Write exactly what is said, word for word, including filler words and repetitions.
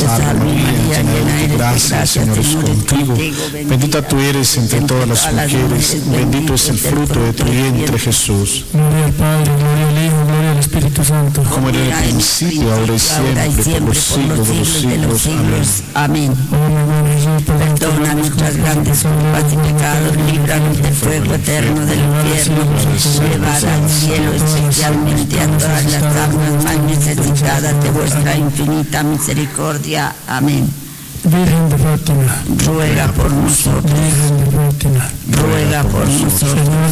salve María, llena eres de gracia, el Señor es contigo. Bendita tú eres entre todas las mujeres, bendito es el fruto de tu vientre, Jesús. Gloria al Padre, gloria al Hijo, gloria al Espíritu Santo. Como era en el principio, ahora y siempre, por los siglos de los siglos. Amén. Perdona nuestras grandes culpas y pecados, líbranos del fuego eterno del infierno, llevad al cielo especialmente a todas las almas más necesitadas de vuestra infinita misericordia. Amén. Virgen de Fátima, ruega por nosotros. Virgen de Fátima, ruega por nosotros. Señor